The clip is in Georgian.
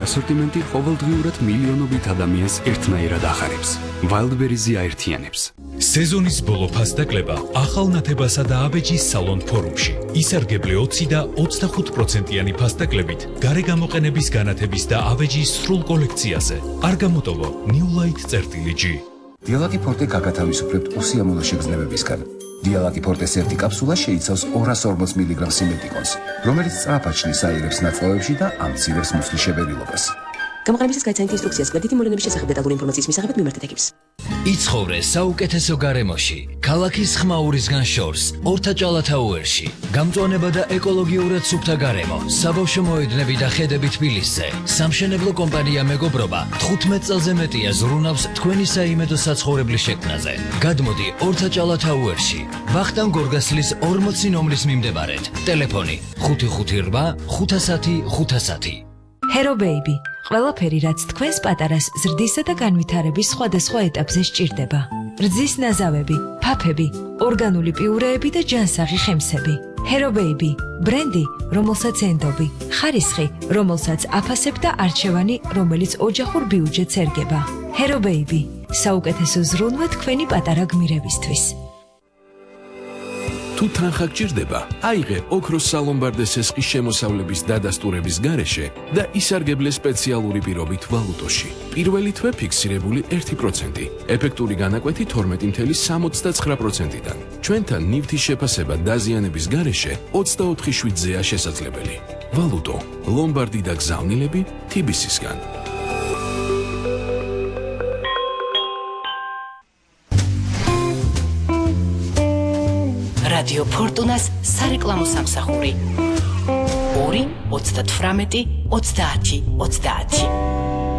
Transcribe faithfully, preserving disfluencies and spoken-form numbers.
ასორტიმენტი ყოველდღიურად მილიონობით ადამიანს ერთნაირად ახარებს. Wildberries-ი აერთიანებს. სეზონის ბოლო ფასდაკლება ახალ ნათებასა და აბეჯის სალონ ფორუმში. ისარგებლე ოცი და ოცდახუთ პროცენტიანი ფასდაკლებით გარე გამოყენების განათების და აბეჯის სრულ კოლექციაზე. არ გამოტოვო New Light წერტილი G. Dialaki Forte გაგათავისუფლებთ უსიამოვნო შეგრძნებებისგან. Dialaki Forte-ს ერთი კაფსულა შეიცავს ორას ორმოც მილიგრამ სიმეტიკონს, რომელიც სწრაფად შლის აირებს ნაწლავებში და ამცირებს მუცლის შეფერილობას. გამოყენებისას გაიცანით ინსტრუქციას გვერდითი მოვლენების შესახებ დეტალური ინფორმაციის მისაღებად მიმართეთ ეკიპს. იცხოვრე საუკეთესო გარემოში, ქალაქის ხმაურისგან შორს, ორთაჭალათა უერში. გამწვანება და ეკოლოგიურად სუფთა გარემო, საბავშვო მოედნები და ხედები თბილისზე. სამშენებლო კომპანია მეგობრობა თხუთმეტ წელზე მეტია ზრუნავს თქვენი საიმედო საცხოვრებლის შექმნაზე. გადმოდი ორთაჭალათა უერში. ვახტანგ გორგასლის ორმოცი ნომრის მიმდებარედ. ტელეფონი ხუთი ხუთი რვა ხუთასათი ხუთასათი. Hero Baby, ყველაფერი რაც თქვენს პატარას ზრდისა და განვითარების სხვადასხვა ეტაპზე სჭირდება. რძის ნაზავები, ფაფები, ორგანული პიურეები და ჯანსაღი ხემსები. Hero Baby, ბრენდი, რომელსაც ენდობი, ხარისხი, რომელსაც აფასებ და არჩევანი, რომელიც ოჯახურ ბიუჯეტს ერგება. Hero Baby, საუკეთესო ზრუნვა თქვენი პატარა გმირებისთვის. თუ თანხა გჭირდება, აიღე ოქროს სალომბარდეს ესყის შემოსავლების დადასტურების გარეშე და ისარგებლე სპეციალური პირობით ვალუტოში. პირველი თვე ფიქსირებული ერთი პროცენტი, ეფექტური განაკვეთი თორმეტი მცდე სამოცდაცხრა პროცენტიდან. ჩვენთან ნივთის შეფასება დაზიანების გარეშე ოცდაოთხი შვიდზეა შესაძლებელი. ვალუტო, ლომბარდი და გზავნილები თი ბი esi-სგან. Radio Fortunas სარეკლამო სამსახური ორი ოცდათვრამეტი ოცდაათი ოცდაათი